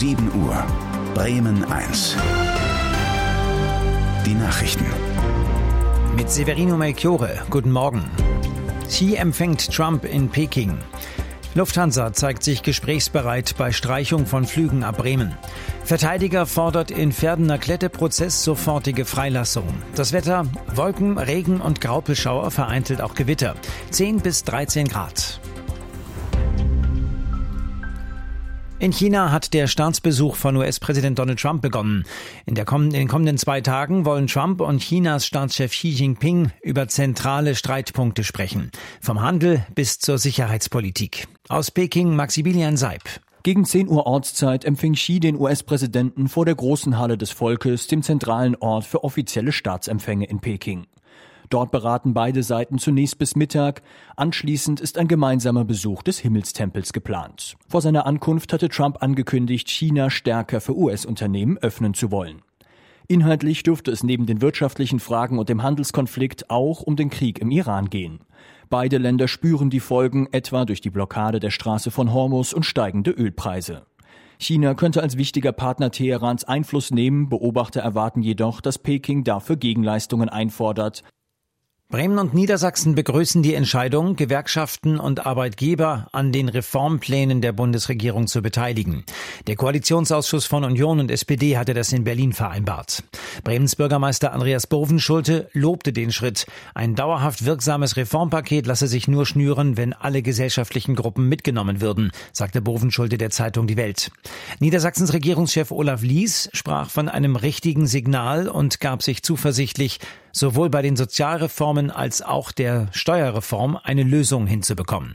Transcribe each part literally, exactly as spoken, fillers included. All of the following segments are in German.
sieben Uhr. Bremen eins. Die Nachrichten. Mit Severino Melchiorre. Guten Morgen. Xi empfängt Trump in Peking. Lufthansa zeigt sich gesprächsbereit bei Streichung von Flügen ab Bremen. Verteidiger fordert in Verdener Klette-Prozess sofortige Freilassung. Das Wetter: Wolken, Regen und Graupelschauer, vereinzelt auch Gewitter. zehn bis dreizehn Grad. In China hat der Staatsbesuch von U S-Präsident Donald Trump begonnen. In, der komm- in den kommenden zwei Tagen wollen Trump und Chinas Staatschef Xi Jinping über zentrale Streitpunkte sprechen. Vom Handel bis zur Sicherheitspolitik. Aus Peking Maximilian Seib. Gegen zehn Uhr Ortszeit empfing Xi den U S-Präsidenten vor der großen Halle des Volkes, dem zentralen Ort für offizielle Staatsempfänge in Peking. Dort beraten beide Seiten zunächst bis Mittag. Anschließend ist ein gemeinsamer Besuch des Himmelstempels geplant. Vor seiner Ankunft hatte Trump angekündigt, China stärker für U S-Unternehmen öffnen zu wollen. Inhaltlich dürfte es neben den wirtschaftlichen Fragen und dem Handelskonflikt auch um den Krieg im Iran gehen. Beide Länder spüren die Folgen, etwa durch die Blockade der Straße von Hormuz und steigende Ölpreise. China könnte als wichtiger Partner Teherans Einfluss nehmen. Beobachter erwarten jedoch, dass Peking dafür Gegenleistungen einfordert. Bremen und Niedersachsen begrüßen die Entscheidung, Gewerkschaften und Arbeitgeber an den Reformplänen der Bundesregierung zu beteiligen. Der Koalitionsausschuss von Union und S P D hatte das in Berlin vereinbart. Bremens Bürgermeister Andreas Bovenschulte lobte den Schritt. Ein dauerhaft wirksames Reformpaket lasse sich nur schnüren, wenn alle gesellschaftlichen Gruppen mitgenommen würden, sagte Bovenschulte der Zeitung Die Welt. Niedersachsens Regierungschef Olaf Lies sprach von einem richtigen Signal und gab sich zuversichtlich, sowohl bei den Sozialreformen als auch der Steuerreform eine Lösung hinzubekommen.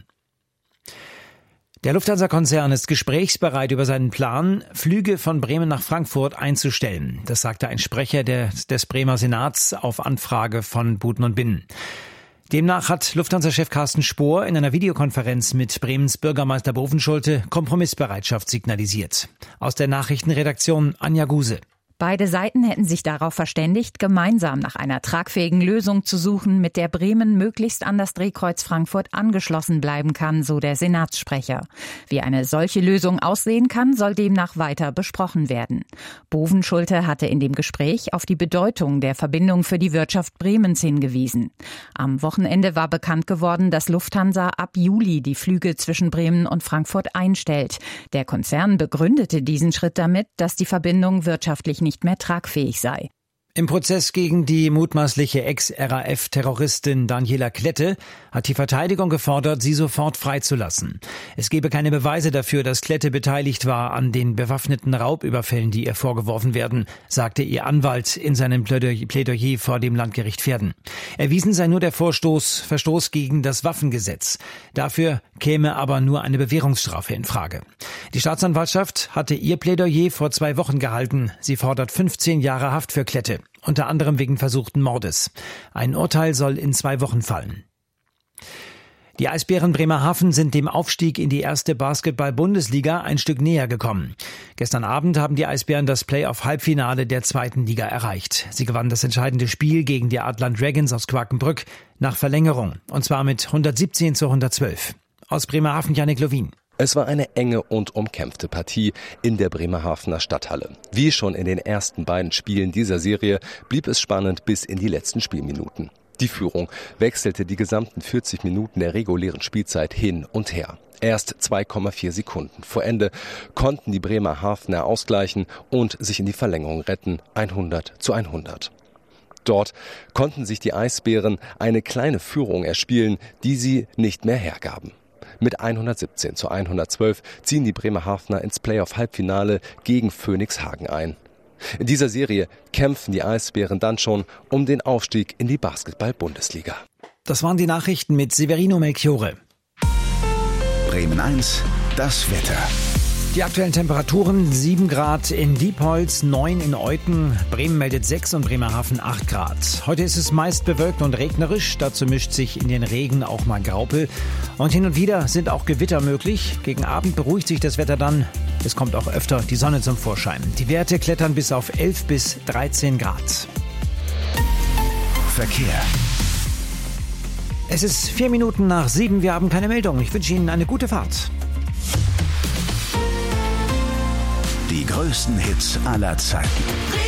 Der Lufthansa-Konzern ist gesprächsbereit über seinen Plan, Flüge von Bremen nach Frankfurt einzustellen. Das sagte ein Sprecher der, des Bremer Senats auf Anfrage von Buten und Binnen. Demnach hat Lufthansa-Chef Carsten Spohr in einer Videokonferenz mit Bremens Bürgermeister Bovenschulte Kompromissbereitschaft signalisiert. Aus der Nachrichtenredaktion Anja Guse. Beide Seiten hätten sich darauf verständigt, gemeinsam nach einer tragfähigen Lösung zu suchen, mit der Bremen möglichst an das Drehkreuz Frankfurt angeschlossen bleiben kann, so der Senatssprecher. Wie eine solche Lösung aussehen kann, soll demnach weiter besprochen werden. Bovenschulte hatte in dem Gespräch auf die Bedeutung der Verbindung für die Wirtschaft Bremens hingewiesen. Am Wochenende war bekannt geworden, dass Lufthansa ab Juli die Flüge zwischen Bremen und Frankfurt einstellt. Der Konzern begründete diesen Schritt damit, dass die Verbindung wirtschaftlich nicht mehr tragfähig sei. Im Prozess gegen die mutmaßliche Ex-R A F-Terroristin Daniela Klette hat die Verteidigung gefordert, sie sofort freizulassen. Es gebe keine Beweise dafür, dass Klette beteiligt war an den bewaffneten Raubüberfällen, die ihr vorgeworfen werden, sagte ihr Anwalt in seinem Plädoyer vor dem Landgericht Verden. Erwiesen sei nur der Vorstoß, Verstoß gegen das Waffengesetz. Dafür käme aber nur eine Bewährungsstrafe in Frage. Die Staatsanwaltschaft hatte ihr Plädoyer vor zwei Wochen gehalten. Sie fordert fünfzehn Jahre Haft für Klette. Unter anderem wegen versuchten Mordes. Ein Urteil soll in zwei Wochen fallen. Die Eisbären Bremerhaven sind dem Aufstieg in die erste Basketball-Bundesliga ein Stück näher gekommen. Gestern Abend haben die Eisbären das Play-off-Halbfinale der zweiten Liga erreicht. Sie gewannen das entscheidende Spiel gegen die Adland Dragons aus Quakenbrück nach Verlängerung. Und zwar mit hundertsiebzehn zu hundertzwölf. Aus Bremerhaven Jannik Lovin. Es war eine enge und umkämpfte Partie in der Bremerhavener Stadthalle. Wie schon in den ersten beiden Spielen dieser Serie blieb es spannend bis in die letzten Spielminuten. Die Führung wechselte die gesamten vierzig Minuten der regulären Spielzeit hin und her. Erst zwei Komma vier Sekunden vor Ende konnten die Bremerhavener ausgleichen und sich in die Verlängerung retten, hundert zu hundert. Dort konnten sich die Eisbären eine kleine Führung erspielen, die sie nicht mehr hergaben. Mit hundertsiebzehn zu hundertzwölf ziehen die Bremerhavener ins Playoff-Halbfinale gegen Phoenix Hagen ein. In dieser Serie kämpfen die Eisbären dann schon um den Aufstieg in die Basketball-Bundesliga. Das waren die Nachrichten mit Severino Melchiorre. Bremen eins, das Wetter. Die aktuellen Temperaturen: sieben Grad in Diepholz, neun in Euthen, Bremen meldet sechs und Bremerhaven acht Grad. Heute ist es meist bewölkt und regnerisch, dazu mischt sich in den Regen auch mal Graupel. Und hin und wieder sind auch Gewitter möglich. Gegen Abend beruhigt sich das Wetter dann. Es kommt auch öfter die Sonne zum Vorschein. Die Werte klettern bis auf elf bis dreizehn Grad. Verkehr. Es ist vier Minuten nach sieben, wir haben keine Meldung. Ich wünsche Ihnen eine gute Fahrt. Die größten Hits aller Zeiten.